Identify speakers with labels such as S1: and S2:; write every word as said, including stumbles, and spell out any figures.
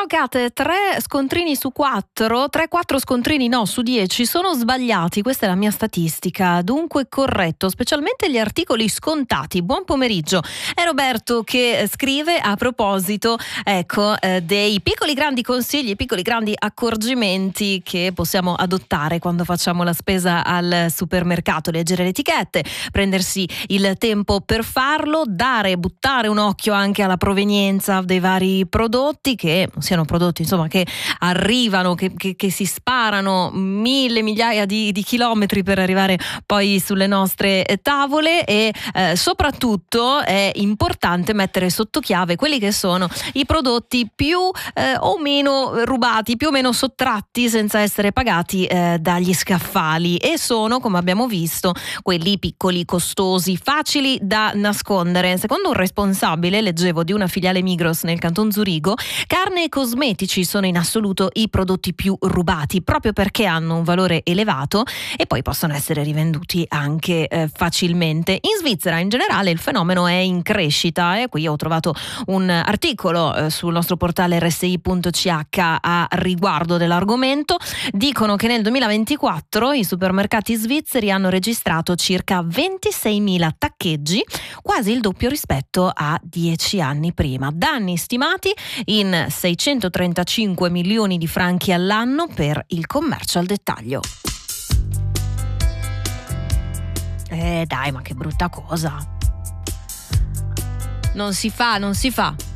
S1: interrogate, tre scontrini su quattro, tre quattro scontrini no su dieci sono sbagliati, questa è la mia statistica, dunque corretto, specialmente gli articoli scontati. Buon pomeriggio, è Roberto che scrive a proposito ecco eh, dei piccoli grandi consigli, piccoli grandi accorgimenti che possiamo adottare quando facciamo la spesa al supermercato: leggere le etichette, prendersi il tempo per farlo, dare, buttare un occhio anche alla provenienza dei vari prodotti, che siano prodotti insomma che arrivano, che, che, che si sparano mille migliaia di, di chilometri per arrivare poi sulle nostre tavole, e eh, soprattutto è importante mettere sotto chiave quelli che sono i prodotti più eh, o meno rubati, più o meno sottratti senza essere pagati eh, dagli scaffali, e sono, come abbiamo visto, quelli piccoli, costosi, facili da nascondere. Secondo un responsabile, leggevo, di una filiale Migros nel Canton Zurigo, carne e cosmetici sono in assoluto i prodotti più rubati, proprio perché hanno un valore elevato e poi possono essere rivenduti anche eh, facilmente. In Svizzera in generale il fenomeno è in crescita, e qui ho trovato un articolo eh, sul nostro portale erre esse i punto ci acca a riguardo dell'argomento. Dicono che nel duemilaventiquattro i supermercati svizzeri hanno registrato circa ventiseimila taccheggi, quasi il doppio rispetto a dieci anni prima. Danni stimati in seicentotrentacinque milioni di franchi all'anno per il commercio al dettaglio. Eh dai, ma che brutta cosa. Non si fa, non si fa.